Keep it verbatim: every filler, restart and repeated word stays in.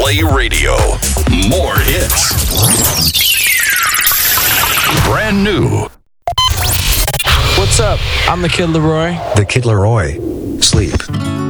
Play Radio. More hits. Brand new. What's up? I'm the Kid Laroi. The Kid Laroi. Sleep.